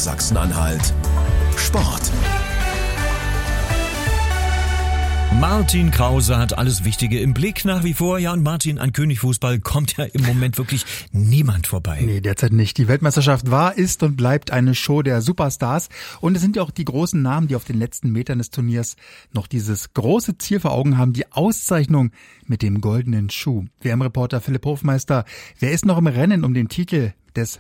Sachsen-Anhalt Sport. Martin Krause hat alles Wichtige im Blick nach wie vor. Ja, und Martin, an König-Fußball kommt ja im Moment wirklich niemand vorbei. Nee, derzeit nicht. Die Weltmeisterschaft war, ist und bleibt eine Show der Superstars. Und es sind ja auch die großen Namen, die auf den letzten Metern des Turniers noch dieses große Ziel vor Augen haben, die Auszeichnung mit dem goldenen Schuh. WM-Reporter Philipp Hofmeister, wer ist noch im Rennen um den Titel des